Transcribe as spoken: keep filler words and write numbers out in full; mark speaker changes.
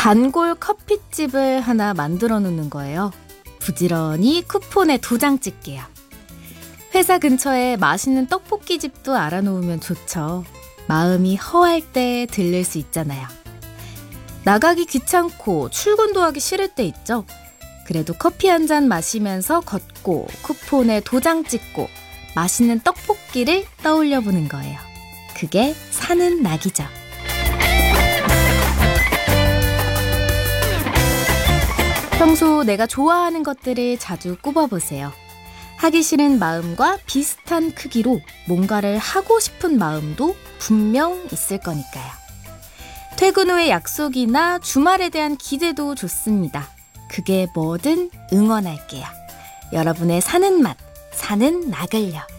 Speaker 1: 단골 커피집을 하나 만들어 놓는 거예요. 부지런히 쿠폰에 도장 찍게요. 회사 근처에 맛있는 떡볶이집도 알아놓으면 좋죠. 마음이 허할 때 들릴 수 있잖아요. 나가기 귀찮고 출근도 하기 싫을 때 있죠. 그래도 커피 한 잔 마시면서 걷고 쿠폰에 도장 찍고 맛있는 떡볶이를 떠올려 보는 거예요. 그게 사는 낙이죠. 평소 내가 좋아하는 것들을 자주 꼽아보세요. 하기 싫은 마음과 비슷한 크기로 뭔가를 하고 싶은 마음도 분명 있을 거니까요. 퇴근 후의 약속이나 주말에 대한 기대도 좋습니다. 그게 뭐든 응원할게요. 여러분의 사는 맛, 사는 낙을요.